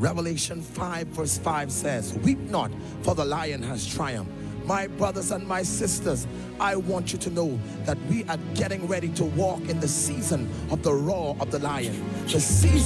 Revelation 5 verse 5 says, "Weep not, for the lion has triumphed." My brothers and my sisters, I want you to know that we are getting ready to walk in the season of the roar of the lion. The season